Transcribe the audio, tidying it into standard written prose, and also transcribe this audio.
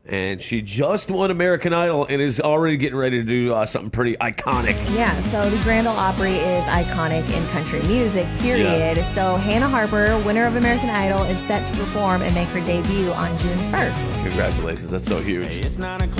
And she just won American Idol and is already getting ready to do something pretty iconic. Yeah, so the Grand Ole Opry is iconic in country music, period. Yeah. So Hannah Harper, winner of American Idol, is set to perform and make her debut on June 1st. Congratulations. That's so huge. It's 9 o'clock.